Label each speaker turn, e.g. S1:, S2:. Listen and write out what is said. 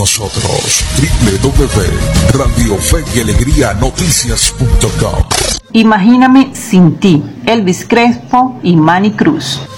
S1: nosotros. www.radiofeyalegrianoticias.com.
S2: Imagíname sin ti, Elvis Crespo y Manny Cruz.